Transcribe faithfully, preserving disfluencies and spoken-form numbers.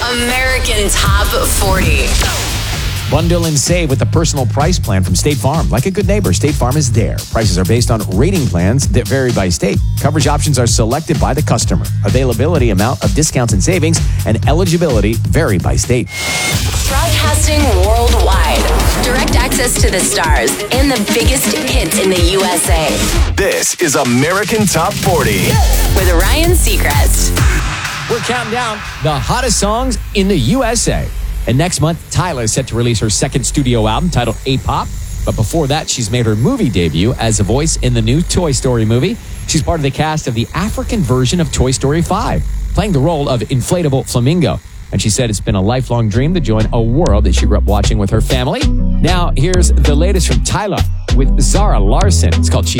American Top forty. Bundle and save with the personal price plan from State Farm. Like a good neighbor, State Farm is there. Prices are based on rating plans that vary by state. Coverage options are selected by the customer. Availability, amount of discounts and savings, and eligibility vary by state. Broadcasting worldwide. Direct access to the stars and the biggest hits in the U S A. This is American Top forty. With Ryan Seacrest. We're counting down the hottest songs in the U S A. And next month, Tyla is set to release her second studio album titled A-Pop. But before that, she's made her movie debut as a voice in the new Toy Story movie. She's part of the cast of the African version of Toy Story five, playing the role of Inflatable Flamingo. And she said it's been a lifelong dream to join a world that she grew up watching with her family. Now, here's the latest from Tyla with Zara Larsson. It's called She